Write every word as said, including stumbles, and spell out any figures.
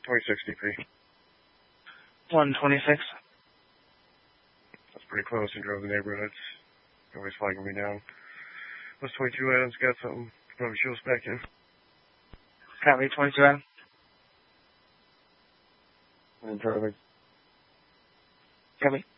twenty-six D P. one twenty-six. That's pretty close. He drove the neighborhoods. Always flagging me down. What's twenty-two Adams? Got something. Probably shields back in. Copy, twenty-two Adams. And Charlie. Copy.